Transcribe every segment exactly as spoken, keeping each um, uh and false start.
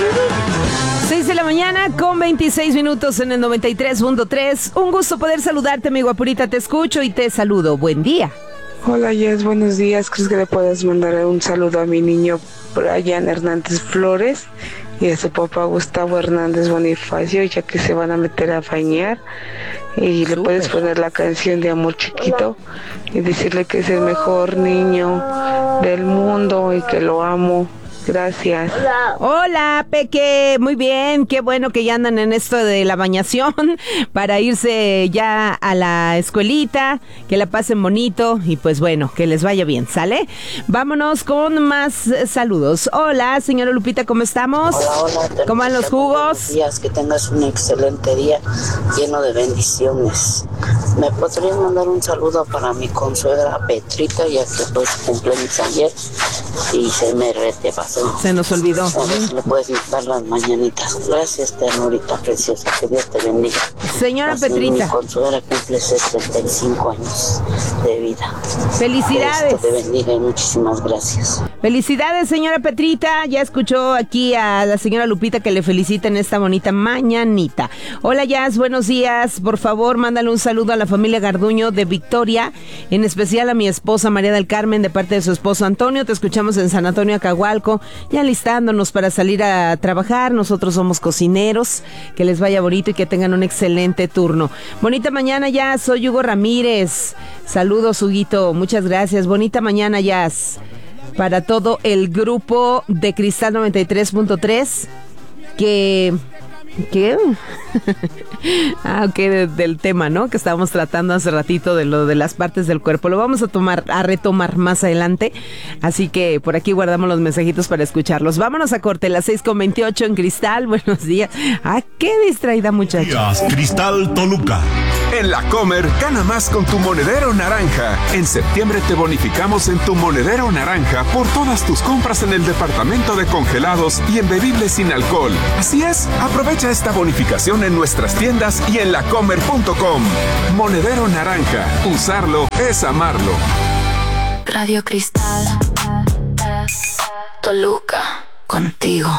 seis de la mañana con veintiséis minutos en el noventa y tres punto tres. Un gusto poder saludarte, mi guapurita. Te escucho y te saludo. Buen día. Hola, Jess, buenos días. ¿Crees que le puedas mandar un saludo a mi niño Brian Hernández Flores y a su papá Gustavo Hernández Bonifacio, ya que se van a meter a bañar? Y le puedes poner la canción de Amor Chiquito y decirle que es el mejor niño del mundo y que lo amo. Gracias. Hola. Hola, Peque. Muy bien. Qué bueno que ya andan en esto de la bañación para irse ya a la escuelita. Que la pasen bonito y pues bueno, que les vaya bien. ¿Sale? Vámonos con más eh, saludos. Hola, señora Lupita, ¿cómo estamos? Hola, hola. ¿Cómo van los jugos? Buenos días, que tengas un excelente día lleno de bendiciones. ¿Me podrías mandar un saludo para mi consuegra Petrita, ya que fue su cumpleaños ayer y se me rete pasó? Se nos olvidó. A ver si le puedes dar las mañanitas. Gracias, ternurita preciosa. Que Dios te bendiga. Señora Así Petrita. Mi consuegra cumple sesenta y cinco años de vida. Felicidades. Dios te bendiga y muchísimas gracias. Felicidades, señora Petrita. Ya escuchó aquí a la señora Lupita que le felicita en esta bonita mañanita. Hola, Jazz, buenos días. Por favor, mándale un saludo a la familia Garduño de Victoria, en especial a mi esposa María del Carmen, de parte de su esposo Antonio. Te escuchamos en San Antonio, Acahualco, ya listándonos para salir a trabajar. Nosotros somos cocineros. Que les vaya bonito y que tengan un excelente turno. Bonita mañana, Jazz. Soy Hugo Ramírez. Saludos, Huguito. Muchas gracias. Bonita mañana, Jazz. Para todo el grupo de Cristal noventa y tres punto tres, que... ¿Qué? ah, ok, de, del tema, ¿no? Que estábamos tratando hace ratito de lo de las partes del cuerpo. Lo vamos a tomar, a retomar más adelante. Así que por aquí guardamos los mensajitos para escucharlos. Vámonos a corte, las seis con veintiocho en Cristal. Buenos días. Ah, qué distraída, muchacha. Cristal Toluca. En la Comer, gana más con tu monedero naranja. En septiembre te bonificamos en tu monedero naranja por todas tus compras en el departamento de congelados y en bebibles sin alcohol. Así es, aprovecha esta bonificación en nuestras tiendas y en lacomer punto com. Monedero naranja, usarlo es amarlo. Radio Cristal Toluca, contigo.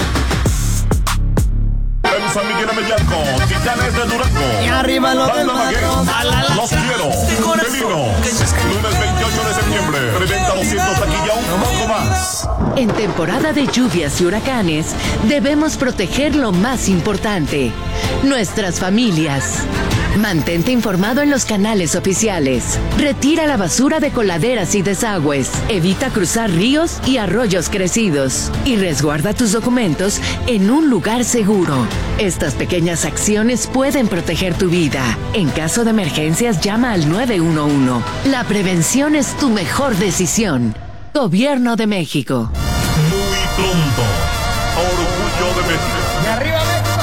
En San Miguel Amellaco, Titanes de Durango. Y arriba los del Barro. Los quiero. Peligro. Lunes veintiocho de septiembre. Preventa doscientos taquilla, un poco más. En temporada de lluvias y huracanes, debemos proteger lo más importante: nuestras familias. Mantente informado en los canales oficiales. Retira la basura de coladeras y desagües. Evita cruzar ríos y arroyos crecidos. Y resguarda tus documentos en un lugar seguro. Estas pequeñas acciones pueden proteger tu vida. En caso de emergencias, llama al nueve uno uno. La prevención es tu mejor decisión. Gobierno de México. Muy pronto. Orgullo de México. Y arriba México,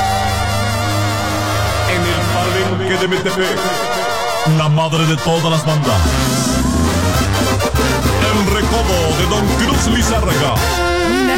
señores. En el Palenque de Metepec, la madre de todas las bandas. El recodo de Don Cruz Lizárraga.